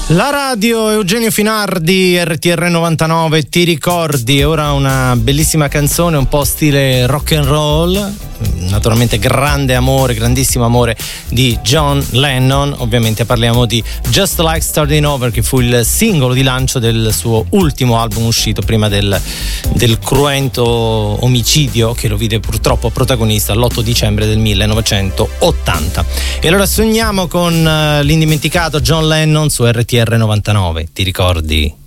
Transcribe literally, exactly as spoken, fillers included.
La radio, Eugenio Finardi, R T R novantanove, ti ricordi? Ora una bellissima canzone, un po' stile rock and roll, naturalmente grande amore, grandissimo amore di John Lennon. Ovviamente parliamo di Just Like Starting Over, che fu il singolo di lancio del suo ultimo album uscito prima del, del cruento omicidio che lo vide purtroppo protagonista l'otto dicembre del millenovecentottanta. E allora sogniamo con l'indimenticato John Lennon su R T R novantanove, ti ricordi?